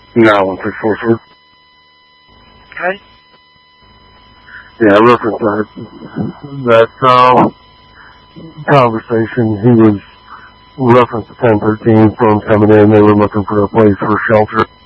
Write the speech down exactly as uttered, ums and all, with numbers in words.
nine one six four four. Okay. Yeah, reference that, that um, conversation. He was reference to ten thirteen from coming in. They were looking for a place for shelter.